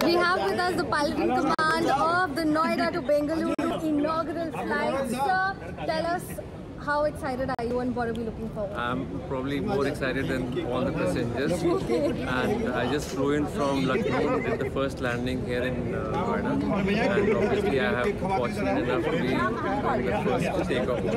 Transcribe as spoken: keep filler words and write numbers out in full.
We have with us the pilot in command of the Noida to Bengaluru inaugural flight. Sir, tell us, how excited are you and what are we looking forward to? I'm probably more excited than all the passengers. And I just flew in from Lucknow, did the first landing here in uh, Noida. And obviously I have fortunate enough to be doing the first takeoff.